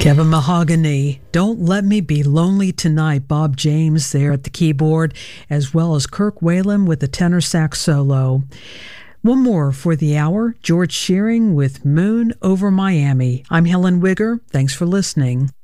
Kevin Mahogany, Don't Let Me Be Lonely Tonight. Bob James there at the keyboard, as well as Kirk Whalum with the tenor sax solo. One more for the hour, George Shearing with Moon Over Miami. I'm Helen Wigger. Thanks for listening.